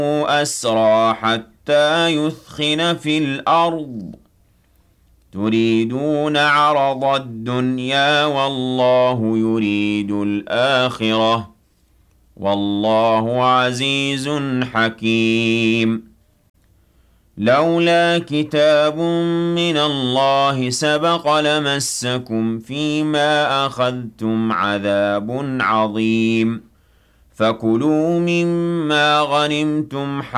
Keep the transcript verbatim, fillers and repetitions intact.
أسرى حتى يثخن في الأرض تريدون عرض الدنيا والله يريد الآخرة والله عزيز حكيم لولا كتاب من الله سبق لمسكم فيما أخذتم عذاب عظيم فكلوا مما غنمتم